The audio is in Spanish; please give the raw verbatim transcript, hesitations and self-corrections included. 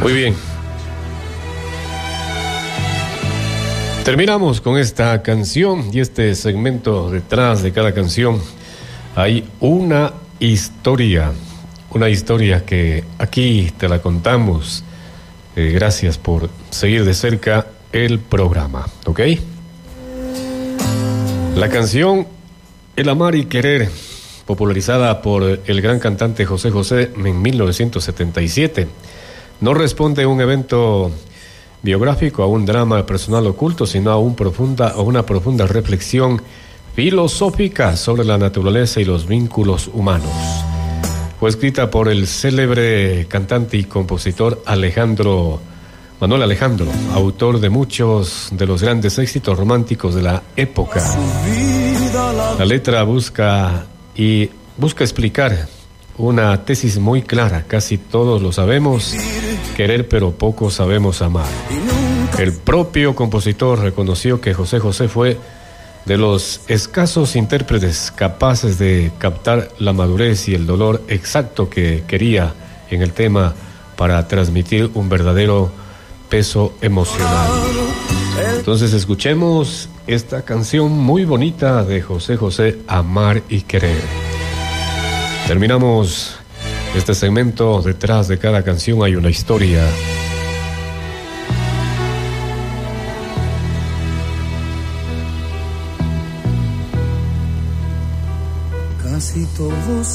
Muy bien. Terminamos con esta canción y este segmento. Detrás de cada canción hay una historia. Una historia que aquí te la contamos. Eh, gracias por seguir de cerca el programa, ¿ok? La canción El amar y querer, popularizada por el gran cantante José José en mil novecientos setenta y siete, no responde a un evento biográfico, a un drama personal oculto, sino a, un profunda, a una profunda reflexión filosófica sobre la naturaleza y los vínculos humanos. Fue escrita por el célebre cantante y compositor Alejandro, Manuel Alejandro, autor de muchos de los grandes éxitos románticos de la época. La letra busca y busca explicar una tesis muy clara: casi todos lo sabemos querer, pero poco sabemos amar. El propio compositor reconoció que José José fue de los escasos intérpretes capaces de captar la madurez y el dolor exacto que quería en el tema para transmitir un verdadero peso emocional. Entonces escuchemos esta canción muy bonita de José José, Amar y Querer. Terminamos este segmento. Detrás de cada canción hay una historia. Casi todos